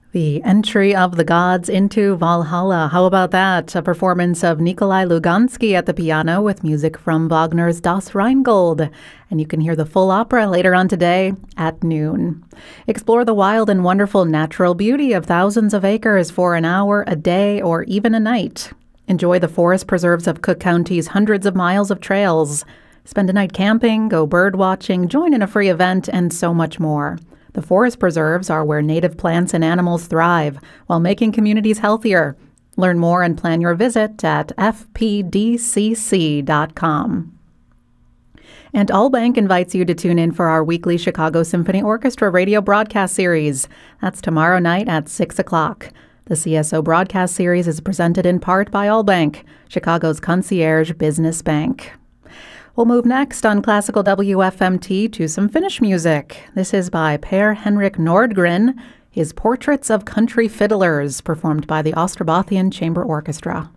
The entry of the gods into Valhalla. How about that? A performance of Nikolai Lugansky at the piano with music from Wagner's Das Rheingold. And you can hear the full opera later on today at noon. Explore the wild and wonderful natural beauty of thousands of acres for an hour, a day, or even a night. Enjoy the forest preserves of Cook County's hundreds of miles of trails. Spend a night camping, go bird watching, join in a free event, and so much more. The forest preserves are where native plants and animals thrive while making communities healthier. Learn more and plan your visit at fpdcc.com. And Allbank invites you to tune in for our weekly Chicago Symphony Orchestra radio broadcast series. That's tomorrow night at 6 o'clock. The CSO broadcast series is presented in part by Allbank, Chicago's concierge business bank. We'll move next on Classical WFMT to some Finnish music. This is by Per Henrik Nordgren, his Portraits of Country Fiddlers, performed by the Ostrobothian Chamber Orchestra.